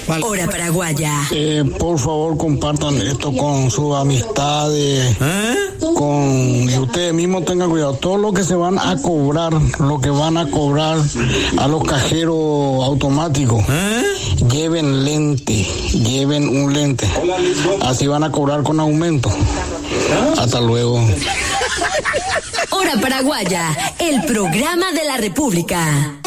Hora paraguaya. Por favor, compartan esto con sus amistades, y ustedes mismos tengan cuidado. Todo lo que se van a cobrar, a los cajeros automáticos, lleven un lente. Así van a cobrar con aumento. Hasta luego. Hora paraguaya, el programa de la República.